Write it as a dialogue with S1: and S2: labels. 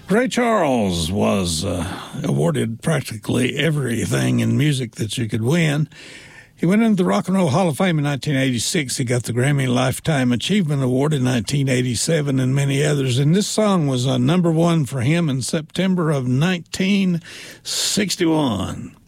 S1: Ray Charles was awarded practically everything in music that you could win. He went into the Rock and Roll Hall of Fame in 1986. He got the Grammy Lifetime Achievement Award in 1987 and many others. And this song was number one for him in September of 1961.